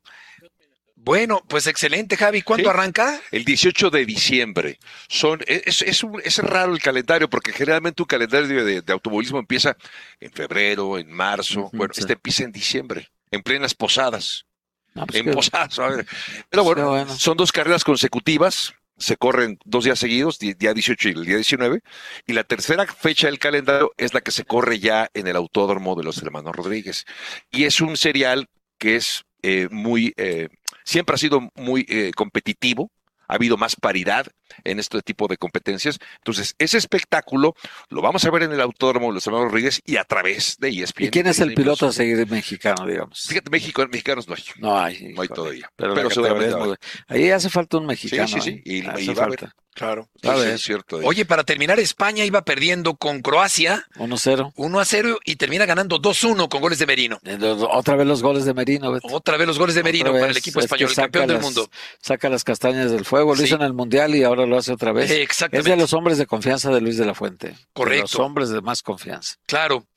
Bueno, pues excelente, Javi. ¿Cuándo sí. arranca? El dieciocho de diciembre. Son, es, es, un, es raro el calendario, porque generalmente un calendario de, de automovilismo empieza en febrero, en marzo. Uh-huh, bueno, sí. este empieza en diciembre, en plenas posadas. No, pues en posadas, a ver. Pero bueno, bueno, son dos carreras consecutivas. Se corren dos días seguidos, día dieciocho y el día diecinueve. Y la tercera fecha del calendario es la que se corre ya en el Autódromo de los Hermanos Rodríguez. Y es un serial que es eh, muy... Eh, siempre ha sido muy eh, competitivo, ha habido más paridad en este tipo de competencias. Entonces, ese espectáculo lo vamos a ver en el Autódromo de los Hermanos Rodríguez y a través de E S P N. ¿Y quién es el piloto a seguir mexicano, digamos? Fíjate, México, mexicanos no hay. No hay. No hay todavía. Pero, pero seguramente muy... Ahí hace falta un mexicano. Sí, sí, sí. Y, hace y va falta. A ver. Claro. Sí, sí, es cierto. Oye, para terminar, España iba perdiendo con Croacia. uno cero. uno a cero y termina ganando dos uno con goles de Merino. Otra vez los goles de Merino. Beto. Otra vez los goles de Merino para el equipo español, el campeón las, del mundo. Saca las castañas del fuego, lo sí. hizo en el Mundial y ahora lo hace otra vez. Eh, exactamente. Es de los hombres de confianza de Luis de la Fuente. Correcto. De los hombres de más confianza. Claro.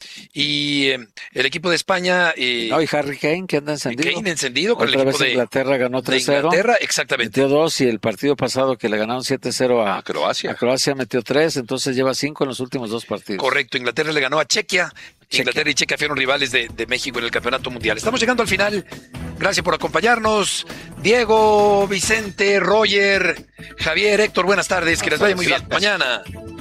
Y eh, el equipo de España... Eh, no, y Harry Kane, que anda encendido. Kane encendido con otra el equipo vez de Inglaterra ganó tres cero. De Inglaterra, exactamente. Metió dos y el partido pasado que le ganaron siete cero a, a Croacia. A Croacia metió tres, entonces lleva cinco en los últimos dos partidos. Correcto, Inglaterra le ganó a Chequia. Chequia. Inglaterra y Chequia fueron rivales de, de México en el Campeonato Mundial. Estamos llegando al final. Gracias por acompañarnos. Diego, Vicente, Roger, Javier, Héctor, buenas tardes. Que les vaya muy bien. Mañana.